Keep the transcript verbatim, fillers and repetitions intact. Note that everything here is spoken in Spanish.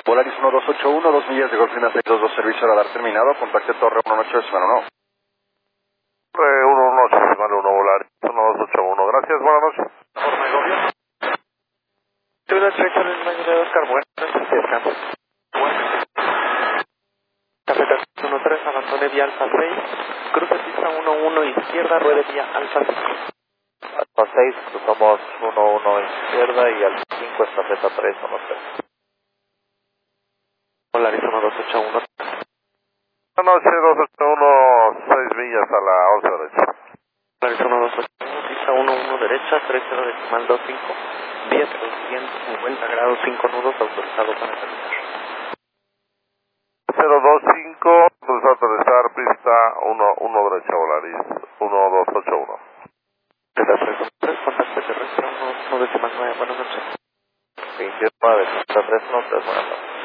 Volaris uno dos ocho uno, dos millas de Golfina seis dos dos, servicio radar terminado, contacte Torre uno ocho semana uno. Torre uno ocho semana uno, Volaris uno dos ocho uno, gracias, buenas noches. Forma de gobierno. Tuve la dirección del baño de Oscar, buenas noches, descanso. Buenas. Cafeta uno tres, abandone vía Alfa seis, cruce pista uno uno izquierda, ruede vía Alfa cinco. Alfa seis, cruzamos uno uno izquierda y Alfa cinco, estafeta tres uno tres. Volaris uno dos ocho uno. Buenas noches, dos ocho uno, seis millas a la once derecha. Volaris uno dos ocho uno, pista uno uno derecha, tres cero decimal dos cinco, vía trescientos cincuenta grados, cinco nudos, autorizado para aterrizar. cero dos cinco, cruzar aterrizar, pista uno uno derecha, Volaris uno dos ocho uno. Delta tres uno tres, contacto terrestre uno decimal nueve, buenas noches. veintiuno, pista tres uno tres, buenas noches.